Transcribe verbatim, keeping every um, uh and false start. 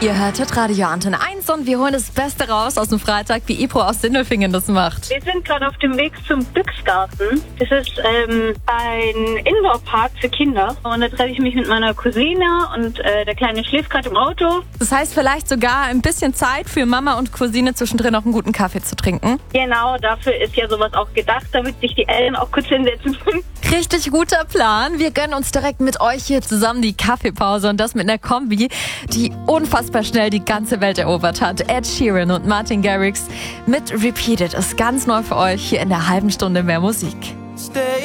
Ihr hörtet Radio Antenne eins und wir holen das Beste raus aus dem Freitag, wie Ibro aus Sindelfingen das macht. Wir sind gerade auf dem Weg zum Glücksgarten. Das ist ähm, ein Indoor-Park für Kinder. Und da treffe ich mich mit meiner Cousine und äh, der Kleine schläft gerade im Auto. Das heißt vielleicht sogar ein bisschen Zeit für Mama und Cousine zwischendrin auch einen guten Kaffee zu trinken. Genau, dafür ist ja sowas auch gedacht, damit sich die Eltern auch kurz hinsetzen können. Richtig guter Plan. Wir gönnen uns direkt mit euch hier zusammen die Kaffeepause und das mit einer Kombi, die unfassbar schnell die ganze Welt erobert hat. Ed Sheeran und Martin Garrix mit Repeated ist ganz neu für euch hier in der halben Stunde mehr Musik.